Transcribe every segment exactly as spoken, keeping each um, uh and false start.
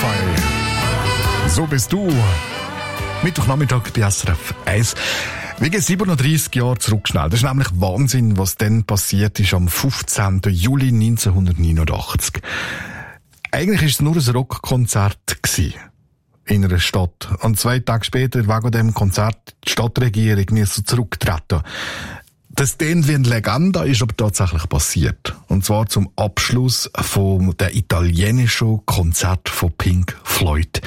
Spotify. So bist du. Mittwochnachmittag bei S R F eins. Wir gehen siebenunddreissig Jahre zurück schnell. Das ist nämlich Wahnsinn, was dann passiert ist am fünfzehnten Juli neunzehnhundertneunundachtzig. Eigentlich war es nur ein Rockkonzert in einer Stadt. Und zwei Tage später, wegen diesem Konzert, die Stadtregierung musste zurücktreten. Das klingt wie eine Legende, ist aber tatsächlich passiert. Und zwar zum Abschluss von der italienischen Konzert von Pink Floyd.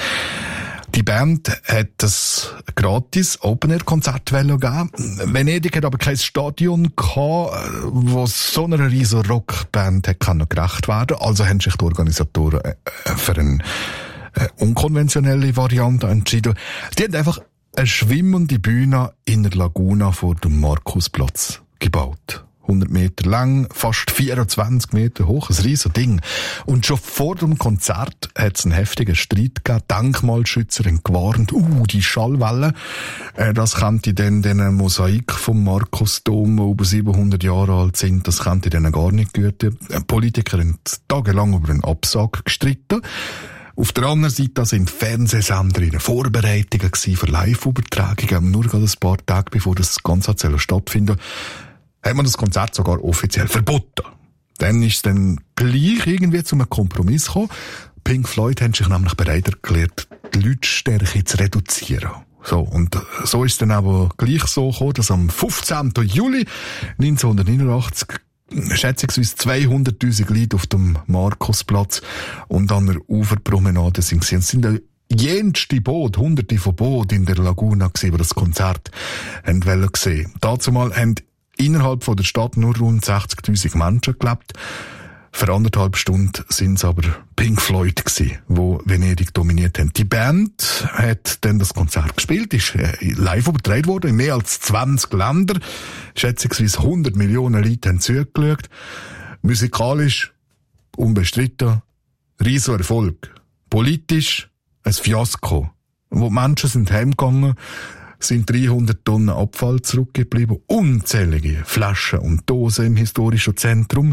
Die Band hat das gratis Open-Air-Konzert gegeben. Venedig hat aber kein Stadion gehabt, wo so einer riesen Rockband gerecht werden. Also haben sich die Organisatoren für eine unkonventionelle Variante entschieden. Die haben einfach eine schwimmende Bühne in der Laguna vor dem Markusplatz gebaut. hundert Meter lang, fast vierundzwanzig Meter hoch, ein riesen Ding. Und schon vor dem Konzert hat es einen heftigen Streit gegeben. Denkmalschützer haben gewarnt, uh, die Schallwelle, äh, das könnte dann den Mosaik vom Markusdom, die über siebenhundert Jahre alt sind, das könnte denen gar nicht gehören. Politiker haben tagelang über einen Absag gestritten. Auf der anderen Seite sind Fernsehsender in Vorbereitungen für Live-Übertragungen. Nur gerade ein paar Tage bevor das Ganze stattfindet, hat man das Konzert sogar offiziell verboten. Dann ist es dann gleich irgendwie zu einem Kompromiss gekommen. Pink Floyd haben sich nämlich bereit erklärt, die Lautstärke zu reduzieren. So, und so ist es dann aber gleich so gekommen, dass am fünfzehnten Juli neunzehnhundertneunundachtzig schätzungsweise zweihunderttausend Leute auf dem Markusplatz und an der Uferpromenade sind sie. Es sind jenste Boot, hunderte von Booten in der Laguna gewesen, die das Konzert haben wollen sehen. Dazumal haben innerhalb von der Stadt nur rund sechzigtausend Menschen gelebt. Für anderthalb Stunden sind es aber Pink Floyd gewesen, wo Venedig dominiert haben. Die Band hat dann das Konzert gespielt, ist live übertragen worden in mehr als zwanzig Ländern. Schätzungsweise hundert Millionen Leute haben zugeschaut. Musikalisch unbestritten, riesen Erfolg. Politisch ein Fiasko. Wo die Menschen sind heimgegangen, sind dreihundert Tonnen Abfall zurückgeblieben, unzählige Flaschen und Dosen im historischen Zentrum.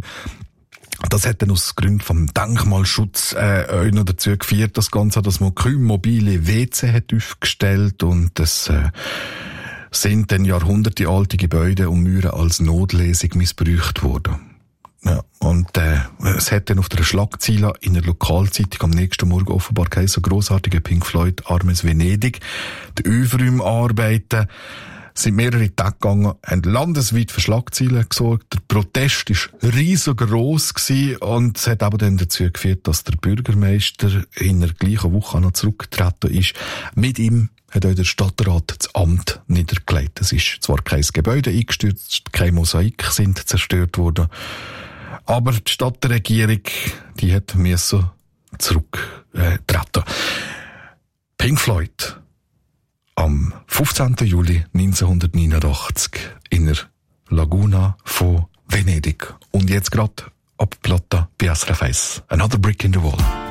Das hat dann aus Gründen vom Denkmalschutz äh, noch dazu geführt, das Ganze, dass man kaum mobile W C hat aufgestellt und es äh, sind dann Jahrhunderte alte Gebäude und Mauern als Notlesung missbraucht worden. Ja, und äh, es hat dann auf der Schlagzeile in der Lokalzeitung am nächsten Morgen offenbar geheißen, grossartige Pink Floyd, armes Venedig. Die Aufräumarbeiten sind mehrere Tage gegangen, haben landesweit für Schlagzeilen gesorgt. Der Protest war riesengroß gewesen und es hat aber dann dazu geführt, dass der Bürgermeister in der gleichen Woche noch zurückgetreten ist. Mit ihm hat auch der Stadtrat das Amt niedergelegt. Es ist zwar kein Gebäude eingestürzt, keine Mosaik sind zerstört worden, aber die Stadtregierung, die hat müssen zurücktreten. Pink Floyd am fünfzehnten Juli neunzehnhundertneunundachtzig in der Laguna von Venedig. Und jetzt gerade ab Platte bei S R F eins. Another Brick in the Wall.